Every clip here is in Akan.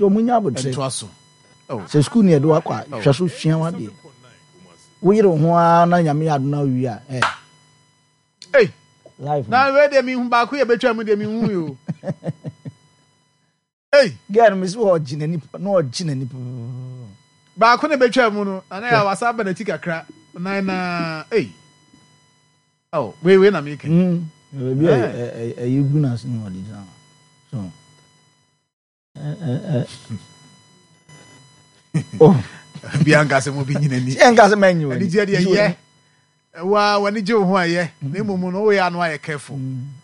Do munya botre. Oh. Se school ne do akwa hwe so hwia wa de. Wo yire ho a na nyame adona wi a Hey. Life. Na we de mi hu ba ko ye betwa mu de mi hu yo. Hey, girl me so original no original ba ko ne betwa mu no ana ya wasa ba na ti kakra na hey. Oh, we na me can. Be you gunas no original. So oh, Bianca se mo bi nyina ni. Bianca se manyu. Ani je de ye. Wa wani je ho aye. Na mumu no we anu aye careful.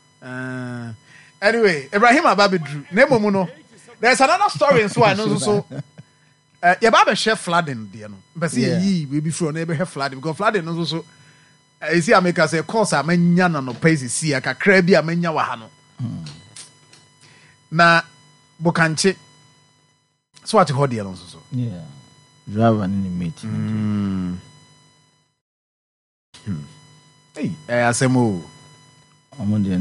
Anyway, Ibrahim Ababedru. Na mumu no. There's another story in so I know so. Ya ba be share flooding there no. Be say yi we be from na be flooding because flooding no so. You see America say course amanya na no pace si akakra bi amanya wa ha no. Na bokanche so what hold there no so. Yeah. Driver ni mate. Hey, asemo. Omo de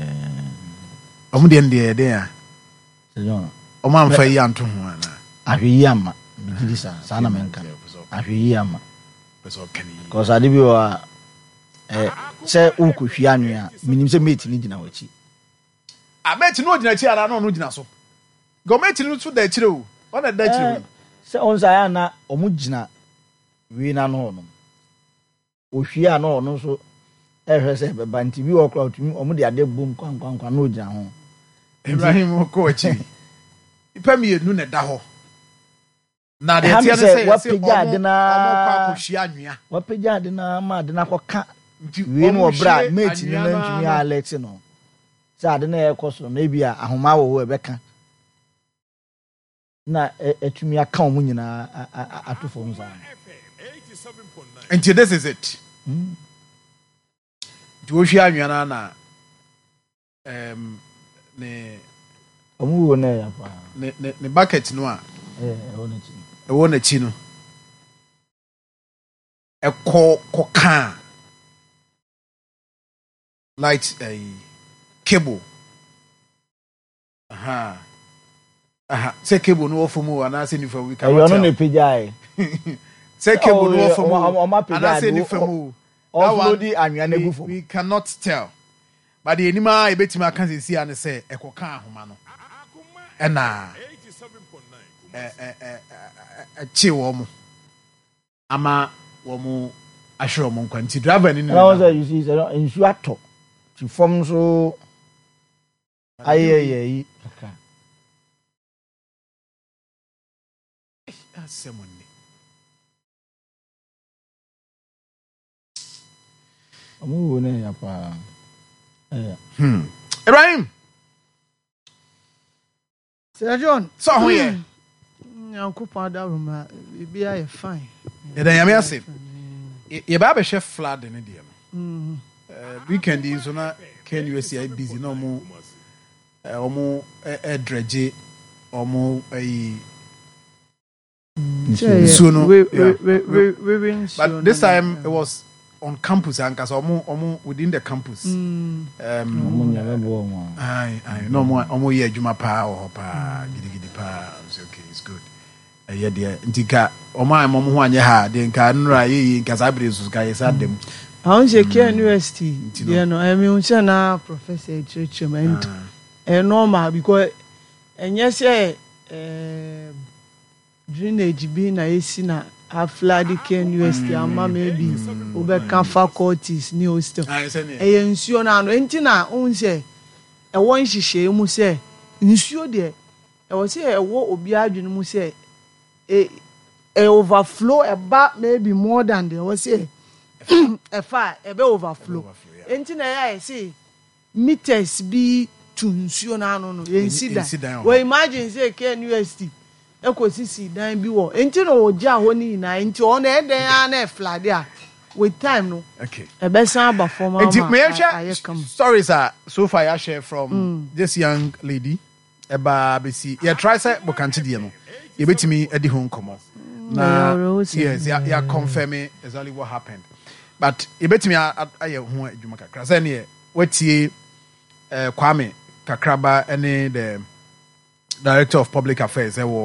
de a. Se John. Omo amfa yi anto ho ana. Ahwe ama. Bigidi sa na menka. Ahwe ama. Peso kani. Cause ade bi wa se ukuhwi anwa minim se mate ni gina wachi. A mate no gina chi ara no gina so. Go mate no so da chire o. O na da chire o. Se onza ya na omu gina wi na no no. Ohwi a no no so ehwe se beba nti bi okra otumi omu de ade bom kwankwankwa no gina ho. Ibrahim ko achi. Ipa mi enu na da ho. Na de tia se wapija ade na omo kwa kohwi anwea. Wapija ade na ma ade na koka wi no obra mate ni na ntumi alert no. Se ade na ekoso na bia ahoma wo ebeka. Na etumi aka omu nyina atofo nza. And this is it. Joshua anwea na ne omu wo na ya pa. Ne bucket no a wo na chi no. Koka light cable. Say cable no ofumu ana say ni fa we can tell. You no pejai. Say cable no ofumu ana say ni fa mu. Offloading anwea na gufo. We cannot tell. But the anima ebetima aka say and say ekoka ahoma no. Ena 87.9 chi wo mo ama wo mo ahwe mo nkwanti driver ni na was you see say insu ato ti form so ayeyeyi kaka asemonni amu wo na ya pa Ibrahim Sir John so ho ye Yankopon da room be a fine. E da yame ase. Ye ba be hwe flood ne de no. Weekend is so na Ken USA busy no mo dredge omo so no. But this time it was on campus and cause omo within the campus. I no more omo ye adwuma pa o pa gidigidi pa. Okay, it's good. Yeah, dear. Ntika oma mo ho anye ha de nka nura yi nka sabre su ka yesa dem. I say Ken University. You know, I mean na professor treatment. Normal because and yes drainage be na esi na afladi Ken University ama maybe obeka faculties ni hostel. Nsuo na no enti na unse e won hihye mu se nsuo de e wo se e wo obi adwene mu se e overflow about maybe more than the was say a far e be overflow enti na ya say meters be to nsuo na no yensida we imagine say Ken University ekosisi dan bi wo enti no oja ho ni na enti o na eden na flood a with time no okay e be san ba form stories are so far I share from this young lady eba besi ye try say bokanche de no ye betimi edi ho nkomo na yes ya confirm exactly what happened but ye betimi aye ho adwuma kakra say ne watie Kwame Kakraba any the director of public affairs